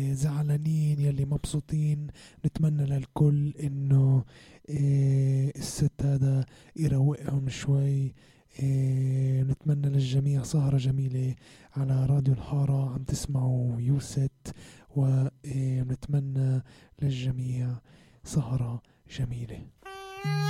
زعلانين يلي مبسوطين، نتمنى للكل انه الست هذا يروقهم شوي. نتمنى للجميع سهرة جميلة على راديو الحارة، عم تسمعوا يوست، ونتمنى للجميع سهرة جميلة.